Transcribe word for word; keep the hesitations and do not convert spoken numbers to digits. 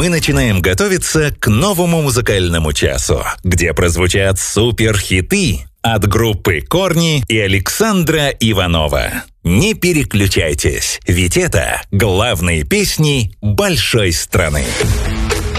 мы начинаем готовиться к новому музыкальному часу, где прозвучат суперхиты от группы «Корни» и Александра Иванова. Не переключайтесь, ведь это главные песни большой страны.